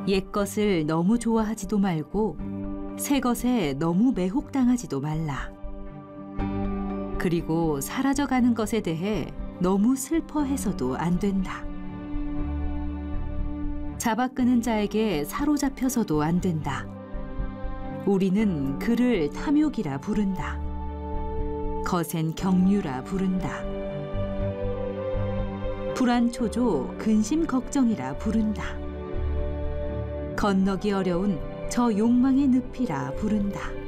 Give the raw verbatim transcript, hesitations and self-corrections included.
옛것을 너무 좋아하지도 말고 새 것에 너무 매혹당하지도 말라. 그리고 사라져가는 것에 대해 너무 슬퍼해서도 안 된다. 잡아끄는 자에게 사로잡혀서도 안 된다. 우리는 그를 탐욕이라 부른다. 거센 경류라 부른다. 불안초조 근심 걱정이라 부른다. 건너기 어려운 저 욕망의 늪이라 부른다.